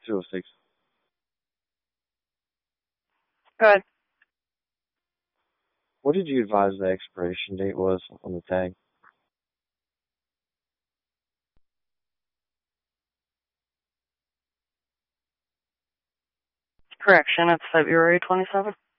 206. Go ahead. What did you advise the expiration date was on the tag? Correction, it's February 27th.